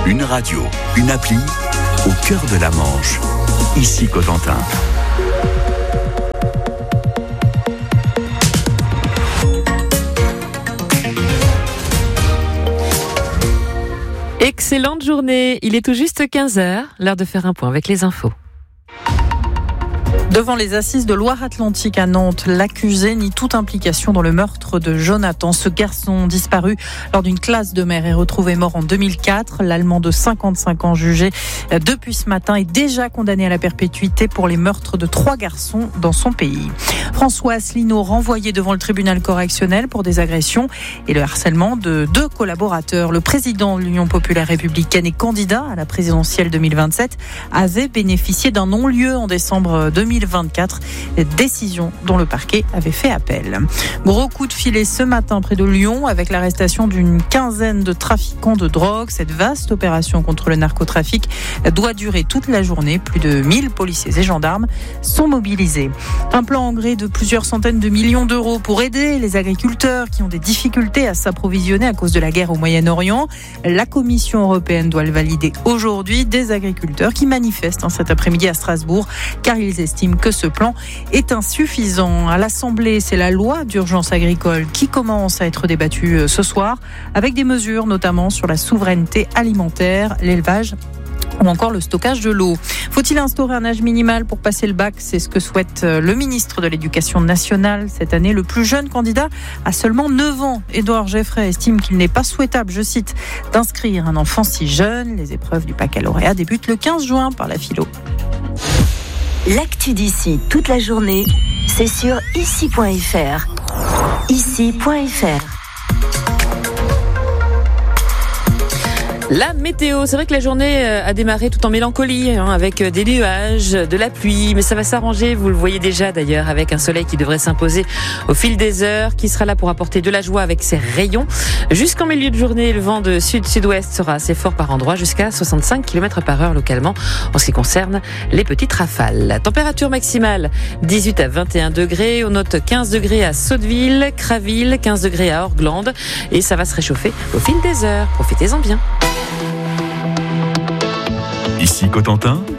Une radio, une appli, au cœur de la Manche. Ici Cotentin. Excellente journée, il est tout juste 15h, l'heure de faire un point avec les infos. Devant les assises de Loire-Atlantique à Nantes, l'accusé nie toute implication dans le meurtre de Jonathan. Ce garçon disparu lors d'une classe de mer est retrouvé mort en 2004. L'Allemand de 55 ans jugé depuis ce matin est déjà condamné à la perpétuité pour les meurtres de 3 garçons dans son pays. François Asselineau renvoyé devant le tribunal correctionnel pour des agressions et le harcèlement de 2 collaborateurs. Le président de l'Union populaire républicaine et candidat à la présidentielle 2027 avait bénéficié d'un non-lieu en décembre 2024, décision dont le parquet avait fait appel. Gros coup de filet ce matin près de Lyon avec l'arrestation d'une quinzaine de trafiquants de drogue. Cette vaste opération contre le narcotrafic doit durer toute la journée. Plus de 1000 policiers et gendarmes sont mobilisés. Un plan en gré de plusieurs centaines de millions d'euros pour aider les agriculteurs qui ont des difficultés à s'approvisionner à cause de la guerre au Moyen-Orient. La Commission européenne doit le valider aujourd'hui. Des agriculteurs qui manifestent cet après-midi à Strasbourg car ils estiment que ce plan est insuffisant. À l'Assemblée, c'est la loi d'urgence agricole qui commence à être débattue ce soir avec des mesures notamment sur la souveraineté alimentaire, l'élevage ou encore le stockage de l'eau. Faut-il instaurer un âge minimal pour passer le bac ? C'est ce que souhaite le ministre de l'Éducation nationale cette année. Le plus jeune candidat a seulement 9 ans. Édouard Geffray estime qu'il n'est pas souhaitable, je cite, d'inscrire un enfant si jeune. Les épreuves du baccalauréat débutent le 15 juin par la philo. L'actu d'ici toute la journée, c'est sur ici.fr. Ici.fr. La météo, c'est vrai que la journée a démarré tout en mélancolie, avec des nuages, de la pluie, mais ça va s'arranger, vous le voyez déjà d'ailleurs, avec un soleil qui devrait s'imposer au fil des heures, qui sera là pour apporter de la joie avec ses rayons. Jusqu'en milieu de journée, le vent de sud-sud-ouest sera assez fort par endroits, jusqu'à 65 km/h localement, en ce qui concerne les petites rafales. La température maximale, 18 à 21 degrés, on note 15 degrés à Sotteville, Craville, 15 degrés à Orglande, et ça va se réchauffer au fil des heures. Profitez-en bien. Ici Cotentin,